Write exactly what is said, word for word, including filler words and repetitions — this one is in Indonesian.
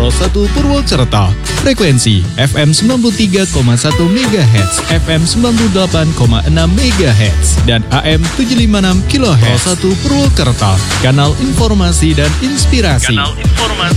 satu Purwokerto. Frekuensi F M sembilan puluh tiga koma satu megahertz, F M sembilan puluh delapan koma enam megahertz, dan A M tujuh ratus lima puluh enam kilohertz. satu Purwokerto, kanal informasi dan inspirasi. Kanal informasi